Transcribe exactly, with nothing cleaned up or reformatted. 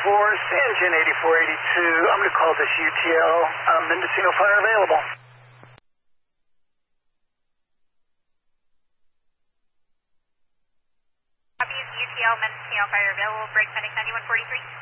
for Sanjin eighty-four eighty-two. I'm going to call this U T L. Um, Mendocino Fire available. Copy, U T L, Mendocino Fire available. Break Fenix ninety-one forty-three.